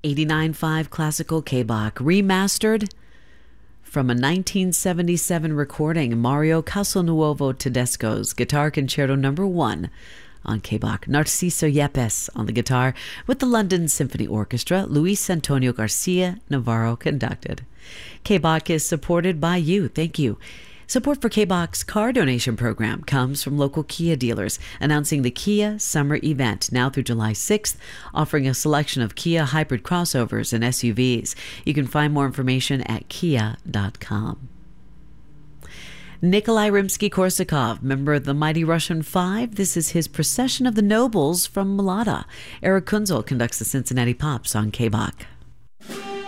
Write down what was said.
89.5 Classical K-Bach, remastered from a 1977 recording, Mario Castelnuovo Tedesco's Guitar Concerto No. 1 on K-Bach. Narciso Yepes on the guitar, with the London Symphony Orchestra. Luis Antonio Garcia Navarro conducted. K-Bach is supported by you. Thank you. Support for K-Bach's car donation program comes from local Kia dealers, announcing the Kia Summer Event now through July 6th, offering a selection of Kia hybrid crossovers and SUVs. You can find more information at kia.com. Nikolai Rimsky-Korsakov, member of the Mighty Russian Five. This is his Procession of the Nobles from Mlada. Eric Kunzel conducts the Cincinnati Pops on K-Bach.